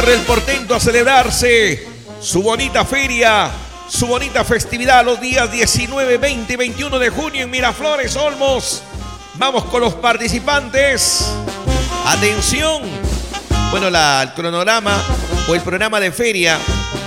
del Portento a celebrarse su bonita feria, su bonita festividad los días 19, 20 y 21 de junio en Miraflores, Olmos. Vamos con los participantes. Atención. Bueno, el cronograma o el programa de feria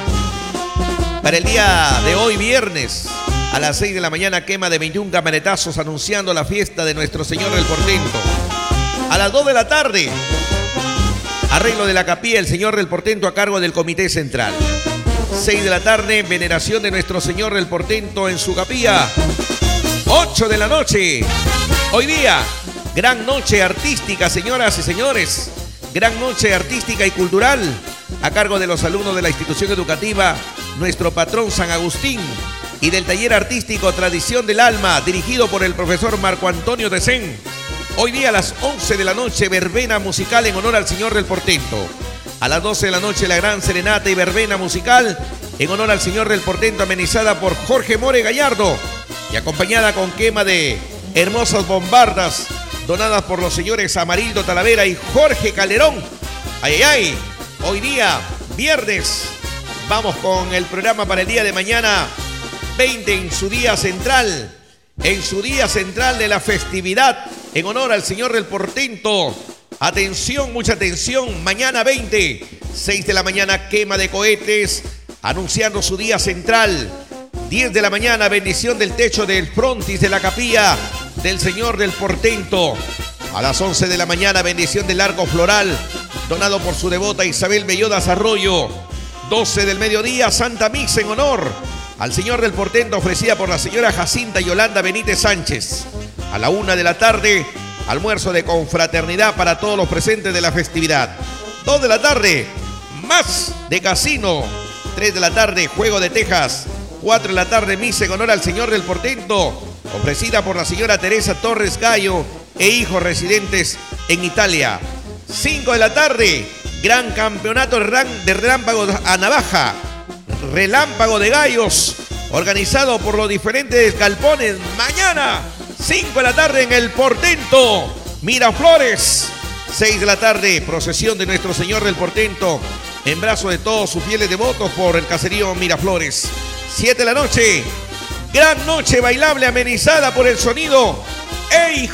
para el día de hoy, viernes, a las 6 de la mañana, quema de 21 camionetazos anunciando la fiesta de Nuestro Señor del Portento. A las 2 de la tarde, arreglo de la capilla del Señor del Portento a cargo del Comité Central. 6 de la tarde, veneración de Nuestro Señor del Portento en su capilla. 8 de la noche, hoy día, gran noche artística, señoras y señores. Gran noche artística y cultural a cargo de los alumnos de la institución educativa Nuestro Patrón San Agustín y del taller artístico Tradición del Alma, dirigido por el profesor Marco Antonio Tecén. Hoy día a las 11 de la noche, verbena musical en honor al Señor del Portento. A las 12 de la noche, la gran serenata y verbena musical en honor al Señor del Portento, amenizada por Jorge More Gallardo y acompañada con quema de hermosas bombardas donadas por los señores Amarildo Talavera y Jorge Calderón. ¡Ay, ay, ay! Hoy día, viernes, vamos con el programa para el día de mañana, 20 en su día central de la festividad en honor al Señor del Portento. Atención, mucha atención, mañana 20, 6 de la mañana, quema de cohetes, anunciando su día central. 10 de la mañana, bendición del techo del frontis de la capilla del Señor del Portento. A las 11 de la mañana, bendición del arco floral, donado por su devota Isabel Bellodas Arroyo. 12 del mediodía, Santa Misa en honor al Señor del Portento, ofrecida por la señora Jacinta Yolanda Benítez Sánchez. A la 1 de la tarde, almuerzo de confraternidad para todos los presentes de la festividad. 2 de la tarde, más de casino. 3 de la tarde, juego de tejas. 4 de la tarde, misa en honor al Señor del Portento, ofrecida por la señora Teresa Torres Gallo e hijos residentes en Italia. 5 de la tarde, gran campeonato de relámpago a navaja, relámpago de gallos, organizado por los diferentes galpones. Mañana, 5 de la tarde en el Portento, Miraflores. 6 de la tarde, procesión de Nuestro Señor del Portento, en brazos de todos sus fieles devotos por el caserío Miraflores. 7 de la noche, gran noche bailable amenizada por el sonido EIJ.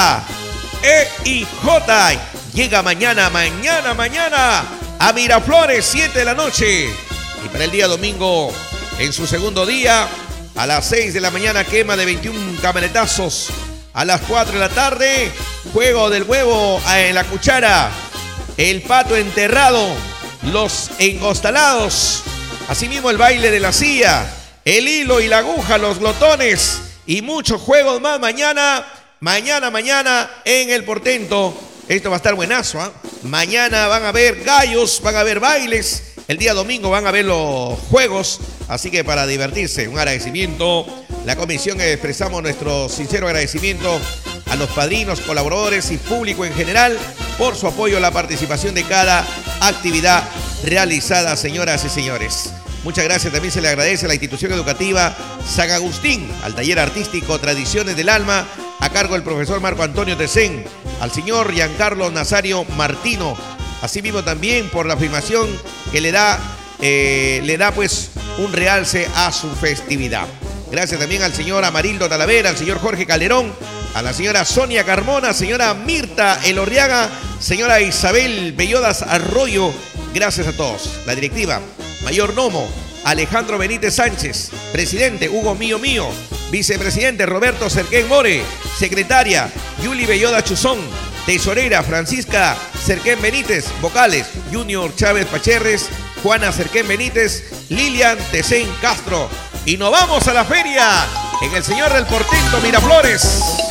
Llega mañana a Miraflores, 7 de la noche. Y para el día domingo, en su segundo día, a las 6 de la mañana, quema de 21 camionetazos. A las 4 de la tarde, juego del huevo en la cuchara, el pato enterrado, los encostalados. Asimismo, el baile de la silla, el hilo y la aguja, los glotones y muchos juegos más mañana en el Portento. Esto va a estar buenazo, ¿eh? Mañana van a haber gallos, van a haber bailes. El día domingo van a ver los juegos. Así que para divertirse, un agradecimiento. La comisión expresamos nuestro sincero agradecimiento a los padrinos, colaboradores y público en general por su apoyo a la participación de cada actividad realizada, señoras y señores. Muchas gracias, también se le agradece a la institución educativa San Agustín, al taller artístico Tradiciones del Alma, a cargo del profesor Marco Antonio Tecén, al señor Giancarlo Nazario Martino, asimismo también por la afirmación que le da pues un realce a su festividad. Gracias también al señor Amarildo Talavera, al señor Jorge Calderón, a la señora Sonia Carmona, señora Mirta Elorriaga, señora Isabel Bellodas Arroyo. Gracias a todos. La directiva, Mayor Nomo, Alejandro Benítez Sánchez, presidente Hugo Mío, vicepresidente Roberto Cerquén More, secretaria Yuli Belloda Chuzón, tesorera Francisca Cerquén Benítez, vocales Junior Chávez Pacherres, Juana Cerquén Benítez, Lilian Tecén Castro. Y nos vamos a la feria en el Señor del Portento, Miraflores.